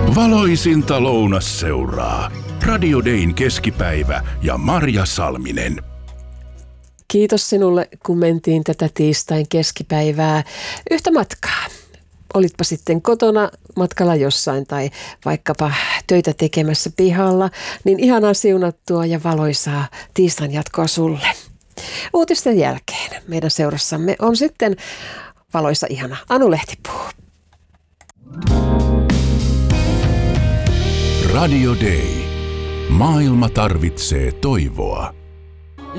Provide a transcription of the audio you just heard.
Valoisinta lounasseuraa. Radio Dayn keskipäivä ja Marja Salminen. Kiitos sinulle, kun mentiin tätä tiistain keskipäivää yhtä matkaa. Olitpa sitten kotona, matkalla jossain tai vaikkapa töitä tekemässä pihalla, niin ihanaa siunattua ja valoisaa tiistain jatkoa sulle. Uutisten jälkeen meidän seurassamme on sitten valoisa ihana Anu Lehtipuu. Radio Day. Maailma tarvitsee toivoa.